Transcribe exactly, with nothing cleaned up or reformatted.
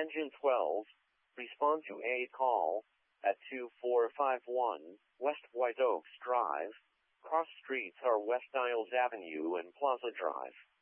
Engine twelve, respond to a call at two four five one West White Oaks Drive. Cross streets are West Niles Avenue and Plaza Drive.